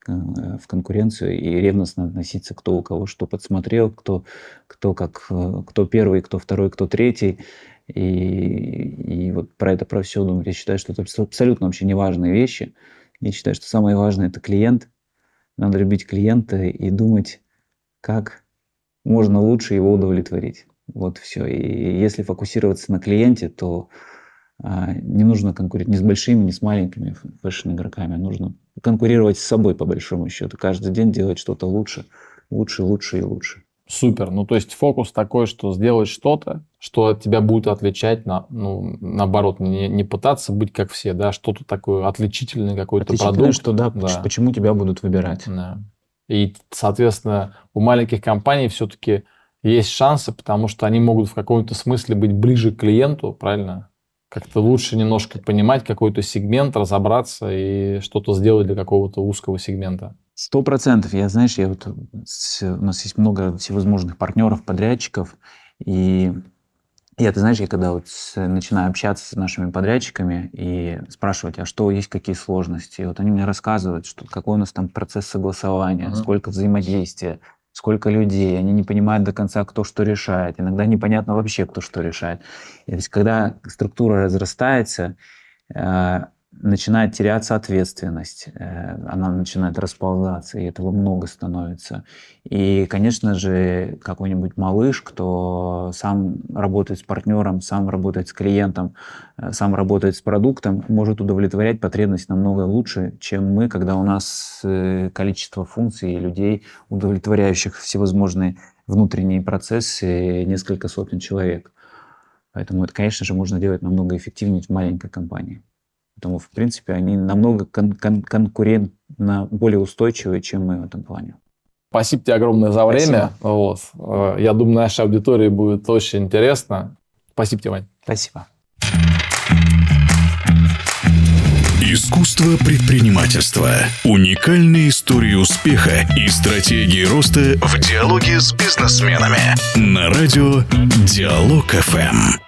в конкуренцию и ревностно относиться, кто у кого что подсмотрел, кто первый, кто второй, кто третий. И вот про это, про все думать. Я считаю, что это абсолютно вообще неважные вещи. Я считаю, что самое важное – это клиент. Надо любить клиента и думать, как можно лучше его удовлетворить. Вот все. И если фокусироваться на клиенте, то не нужно конкурировать ни с большими, ни с маленькими фэшн-игроками. Нужно конкурировать с собой, по большому счету. Каждый день делать что-то лучше, лучше, лучше и лучше. Супер. Ну, то есть фокус такой, что сделать что-то, что от тебя будет отличать, наоборот, не пытаться быть как все, да, что-то такое отличительное, какой-то продукт. Что да, почему тебя будут выбирать. Да. И, соответственно, у маленьких компаний все-таки есть шансы, потому что они могут в каком-то смысле быть ближе к клиенту, правильно? Как-то лучше немножко понимать какой-то сегмент, разобраться и что-то сделать для какого-то узкого сегмента. 100%. У нас есть много всевозможных партнеров, подрядчиков, и ты знаешь, я когда начинаю общаться с нашими подрядчиками и спрашивать, а что есть, какие сложности, и вот они мне рассказывают, что какой у нас там процесс согласования, сколько взаимодействия, сколько людей, они не понимают до конца, кто что решает, иногда непонятно вообще, кто что решает. И, то есть, когда структура разрастается, начинает теряться ответственность, она начинает расползаться, и этого много становится. И, конечно же, какой-нибудь малыш, кто сам работает с партнером, сам работает с клиентом, сам работает с продуктом, может удовлетворять потребность намного лучше, чем мы, когда у нас количество функций и людей, удовлетворяющих всевозможные внутренние процессы, несколько сотен человек. Поэтому это, конечно же, можно делать намного эффективнее в маленькой компании. Поэтому, в принципе, они намного конкурентно более устойчивые, чем мы в этом плане. Спасибо тебе огромное за время. Вот. Я думаю, нашей аудитории будет очень интересно. Спасибо тебе, Вань. Спасибо. Искусство предпринимательства. Уникальные истории успеха и стратегии роста в диалоге с бизнесменами. На радио Диалог ФМ.